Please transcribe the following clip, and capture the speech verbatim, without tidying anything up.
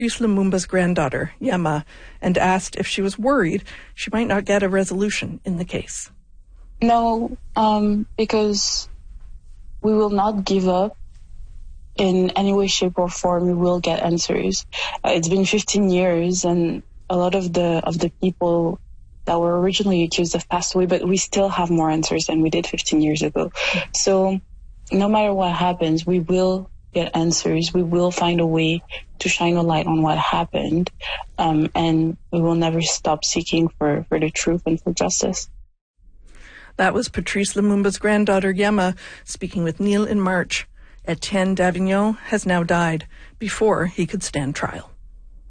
Patrice Lumumba's granddaughter, Yema, and asked if she was worried she might not get a resolution in the case. No, um, because we will not give up in any way, shape, or form. We will get answers. Uh, it's been fifteen years, and a lot of the of the people that were originally accused have passed away, but we still have more answers than we did fifteen years ago. So no matter what happens, we will get answers. We will find a way to shine a light on what happened, um, and we will never stop seeking for, for the truth and for justice. That was Patrice Lumumba's granddaughter, Yema, speaking with Neil in March. Etienne Davignon has now died before he could stand trial.